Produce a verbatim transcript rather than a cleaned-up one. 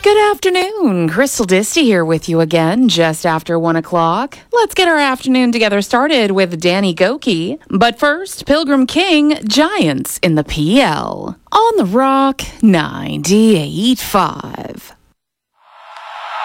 Good afternoon. Crystal Disty here with you again just after one o'clock. Let's get our afternoon together started with Danny Gokey. But first, Pilgrim King, Giants in the P L. On the Rock ninety-eight point five.